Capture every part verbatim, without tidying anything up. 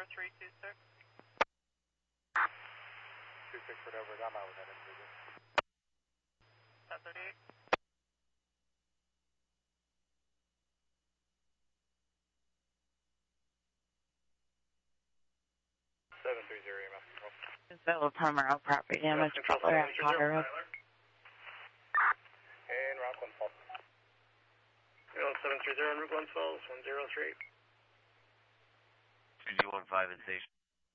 over three two six. two six foot over, I'm out with that individual. ten thirty-eight. seven three zero, E M S control. Isabella Palmero, property damage, Butler at Potter Road. And Rock one twelve. seven three zero on Route one twelve, one zero three. two G one five in station.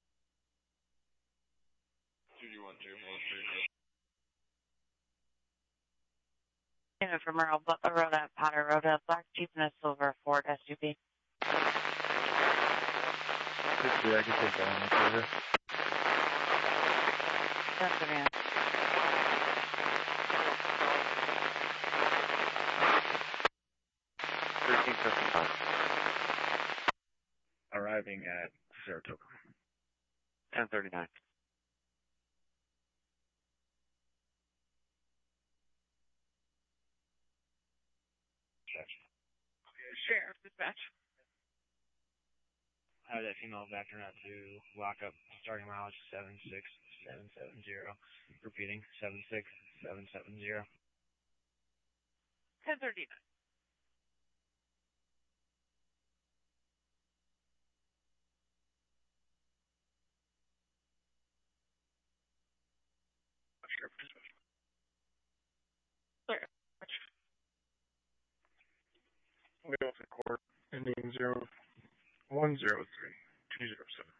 two G one two, one three. Unit from Merle, Butler Road at Potter Road, a black Jeep and a silver Ford S U V. fifty, I can take that one further. That's the man. thirteen fifty-five. Arriving at Saratoga. ten thirty-nine. Sheriff, dispatch. Have that female backing out to lock up starting mileage seven six seven seven zero. Repeating, seven six seven seven zero. ten thirty-nine. Sheriff, dispatch. Clear. Wales Court, ending zero one zero three two zero seven.